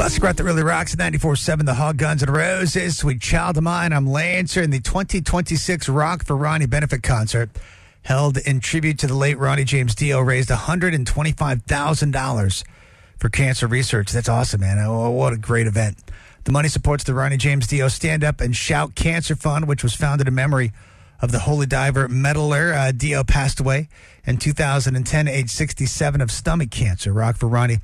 Classic rock that really rocks at 94.7 The Hog, Guns N' Roses. Sweet Child of Mine, I'm Lancer, in the 2026 Rock for Ronnie benefit concert held in tribute to the late Ronnie James Dio raised $125,000 for cancer research. That's awesome, man. Oh, what a great event. The money supports the Ronnie James Dio Stand Up and Shout Cancer Fund, which was founded in memory of the holy diver meddler. Dio passed away in 2010, age 67, of stomach cancer. Rock for Ronnie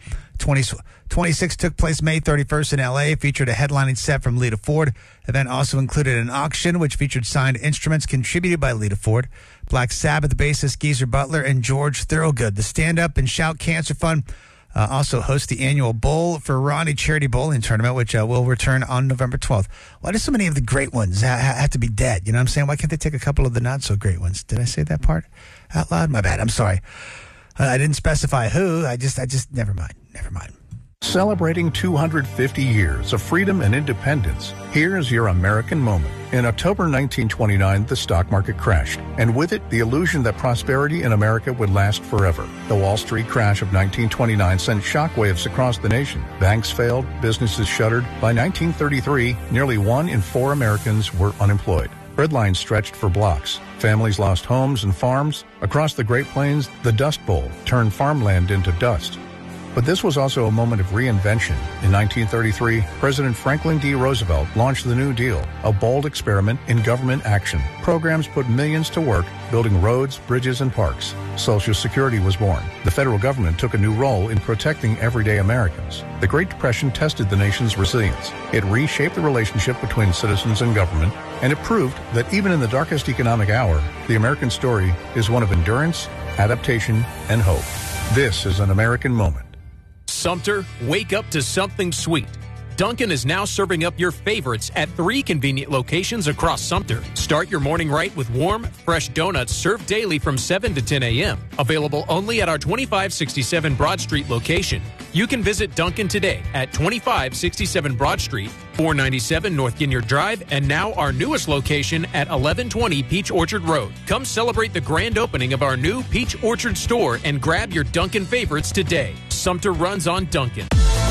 2026 took place May 31st in L.A., featured a headlining set from Lita Ford. The event also included an auction, which featured signed instruments contributed by Lita Ford, Black Sabbath bassist Geezer Butler, and George Thorogood. The Stand Up and Shout Cancer Fund also hosts the annual Bowl for Ronnie Charity Bowling Tournament, which will return on November 12th. Why do so many of the great ones have to be dead? You know what I'm saying? Why can't they take a couple of the not-so-great ones? Did I say that part out loud? My bad. I'm sorry. I didn't specify who. I just never mind. Celebrating 250 years of freedom and independence, here's your American moment. In October 1929, the stock market crashed, and with it, the illusion that prosperity in America would last forever. The Wall Street crash of 1929 sent shockwaves across the nation. Banks failed, businesses shuttered. By 1933, nearly 1 in 4 Americans were unemployed. Breadlines stretched for blocks. Families lost homes and farms. Across the Great Plains, the Dust Bowl turned farmland into dust. But this was also a moment of reinvention. In 1933, President Franklin D. Roosevelt launched the New Deal, a bold experiment in government action. Programs put millions to work building roads, bridges, and parks. Social Security was born. The federal government took a new role in protecting everyday Americans. The Great Depression tested the nation's resilience. It reshaped the relationship between citizens and government, and it proved that even in the darkest economic hour, the American story is one of endurance, adaptation, and hope. This is an American moment. Sumter, wake up to something sweet. Dunkin' is now serving up your favorites at 3 convenient locations across Sumter. Start your morning right with warm, fresh donuts served daily from 7 to 10 a.m. Available only at our 2567 Broad Street location. You can visit Dunkin' today at 2567 Broad Street, 497 North Ginyard Drive, and now our newest location at 1120 Peach Orchard Road. Come celebrate the grand opening of our new Peach Orchard store and grab your Dunkin' favorites today. Sumter runs on Dunkin'.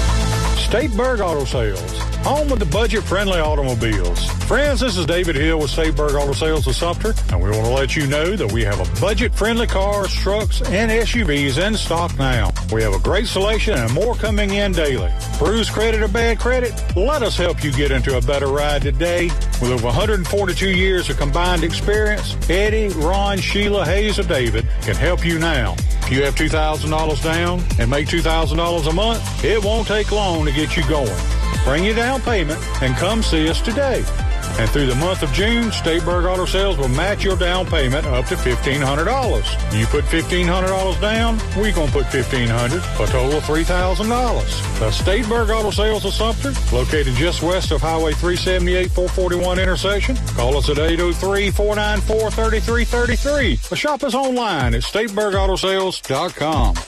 Stateburg Auto Sales, home of the budget-friendly automobiles. Friends, this is David Hill with Stateburg Auto Sales of Sumter, and we want to let you know that we have a budget-friendly cars, trucks, and SUVs in stock now. We have a great selection and more coming in daily. Bruised credit or bad credit? Let us help you get into a better ride today. With over 142 years of combined experience, Eddie, Ron, Sheila, Hayes, or David can help you now. If you have $2,000 down and make $2,000 a month, it won't take long to get you going. Bring your down payment and come see us today. And through the month of June, Stateburg Auto Sales will match your down payment up to $1,500. You put $1,500 down, we're going to put $1,500 for a total of $3,000. The Stateburg Auto Sales of Sumter, located just west of Highway 378-441 intersection. Call us at 803-494-3333 or shop us online at StateburgAutoSales.com.